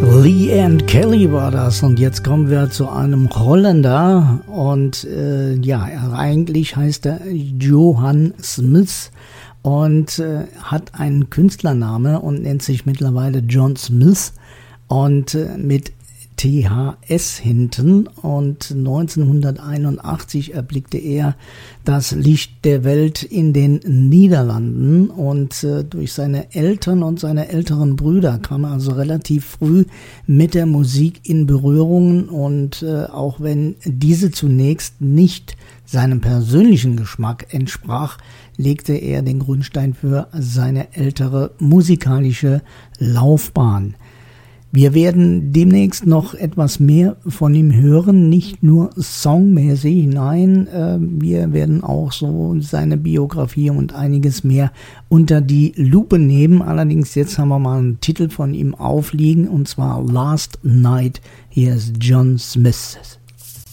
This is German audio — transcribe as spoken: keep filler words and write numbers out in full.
Lee and Kelly war das und jetzt kommen wir zu einem Holländer und äh, ja, eigentlich heißt er Johan Smith und äh, hat einen Künstlername und nennt sich mittlerweile John Smith und äh, mit T H S hinten und neunzehnhunderteinundachtzig erblickte er das Licht der Welt in den Niederlanden und äh, durch seine Eltern und seine älteren Brüder kam er also relativ früh mit der Musik in Berührung und äh, auch wenn diese zunächst nicht seinem persönlichen Geschmack entsprach, legte er den Grundstein für seine ältere musikalische Laufbahn. Wir werden demnächst noch etwas mehr von ihm hören, nicht nur songmäßig, nein, äh, wir werden auch so seine Biografie und einiges mehr unter die Lupe nehmen. Allerdings jetzt haben wir mal einen Titel von ihm aufliegen und zwar Last Night. Hier ist John Smith.